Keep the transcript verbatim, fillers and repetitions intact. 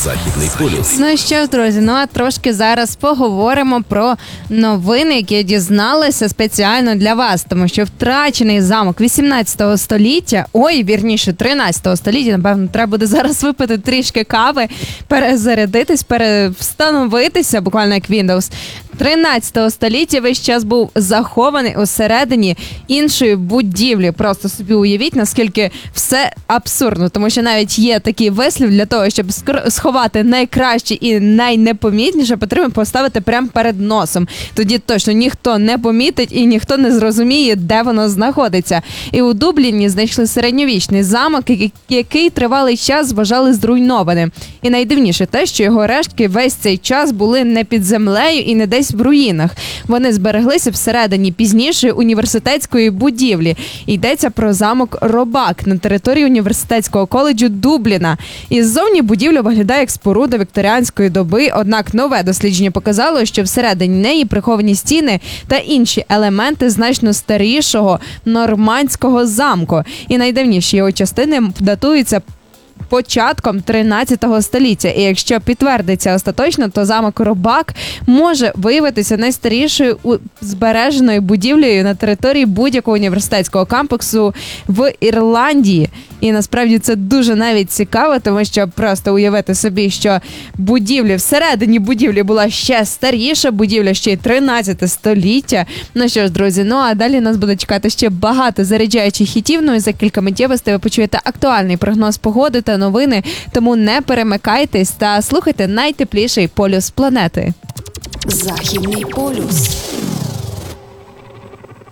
Західний полюс. Ну що ж, друзі, ну а трошки зараз поговоримо про новини, які дізналися спеціально для вас, тому що втрачений замок вісімнадцятого століття, ой, вірніше, тринадцятого століття, напевно, треба буде зараз випити трішки кави, перезарядитись, перевстановитися, буквально як Windows. тринадцятого століття весь час був захований усередині іншої будівлі. Просто собі уявіть, наскільки все абсурдно, тому що навіть є такий вислів, для того, щоб сховати найкраще і найнепомітніше, потрібно поставити прямо перед носом. Тоді точно ніхто не помітить і ніхто не зрозуміє, де воно знаходиться. І у Дубліні знайшли середньовічний замок, який тривалий час вважали зруйнованим. І найдивніше те, що його рештки весь цей час були не під землею і не десь в руїнах. Вони збереглися всередині пізнішої університетської будівлі. Йдеться про замок Робак на території університетського коледжу Дубліна. І ззовні будівля виглядає як споруда вікторіанської доби, однак нове дослідження показало, що всередині неї приховані стіни та інші елементи значно старішого нормандського замку. І найдавніші його частини датуються початком тринадцятого століття. І якщо підтвердиться остаточно, то замок Робак може виявитися найстарішою збереженою будівлею на території будь-якого університетського кампусу в Ірландії. І насправді це дуже навіть цікаво, тому що просто уявити собі, що будівля, всередині будівлі була ще старіша будівля, ще й тринадцяте століття. Ну що ж, друзі, ну а далі нас буде чекати ще багато заряджаючих хітів, ну і за кілька миттєвостей ви почуєте актуальний прогноз погоди та новини, тому не перемикайтесь та слухайте найтепліший полюс планети. Західний полюс.